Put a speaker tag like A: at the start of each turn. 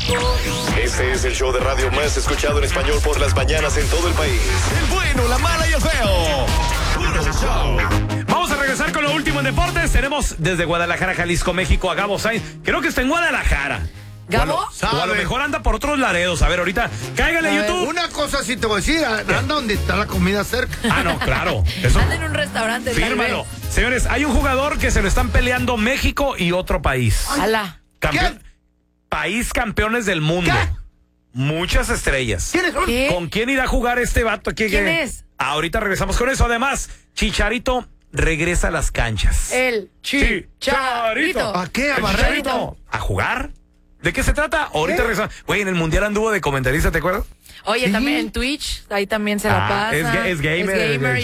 A: Este es el show de radio más escuchado en español por las mañanas en todo el país. El bueno, la mala y el feo. Puro show.
B: Vamos a regresar con lo último en deportes. Tenemos desde Guadalajara, Jalisco, México, a Gabo Sainz. Creo que está en Guadalajara.
C: ¿Gabo?
B: O a lo mejor anda por otros laredos. A ver, ahorita, cáigale a YouTube.
D: Una cosa sí te voy a decir, anda donde está la comida cerca.
B: Ah, no, claro. Eso,
C: Anda en un restaurante.
B: fírmalo. Señores, hay un jugador que se lo están peleando México y otro país.
C: Ala.
B: País campeones del mundo.
D: ¿Qué?
B: Muchas estrellas.
D: ¿Quiénes son?
C: ¿Qué?
B: ¿Con quién irá a jugar este vato?
C: ¿Quién es?
B: Ahorita regresamos con eso. Además, Chicharito regresa a las canchas.
C: El Chicharito.
D: ¿A qué? ¿A
B: ¿El
D: barrer?
B: Chicharito? ¿A jugar? ¿De qué se trata? Ahorita regresamos. Güey, en el Mundial anduvo de comentarista, ¿te acuerdas?
C: Oye,
D: Sí.
C: también en Twitch, ahí también se la pasa.
B: Es gamer.
C: Es gamer.